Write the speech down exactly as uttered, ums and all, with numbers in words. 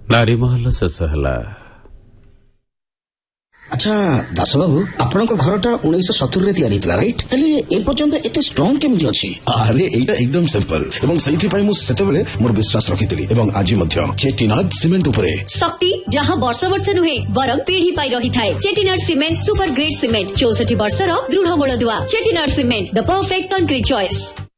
नारी महल शेष है। अच्छा दास बाबू आपण घरटा उन्नीस सतुरी रे तैयारी थिला राइट हेले ए पर्यंत एते स्ट्रांग केमिति अछि? अरे एटा एकदम सिंपल एवं सही पाई मु सेतेबेले मोर विश्वास रखिथिली एवं आज मध्य चेटीनाड सीमेंट उपरे शक्ति जहां वर्ष वर्ष नुहे बरं पीढ़ी पाई रही थाए। Chettinad cement super great cement चौसठ वर्ष रो दृढ़ मूलदुआ। Chettinad cement the perfect concrete choice.